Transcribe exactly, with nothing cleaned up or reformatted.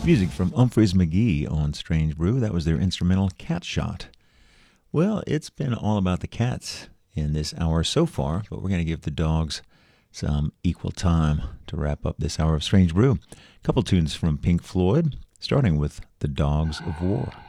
Music from Humphreys McGee on Strange Brew. That was their instrumental Cat Shot. Well, it's been all about the cats in this hour so far, but we're going to give the dogs some equal time to wrap up this hour of Strange Brew. A couple tunes from Pink Floyd, starting with The Dogs of War.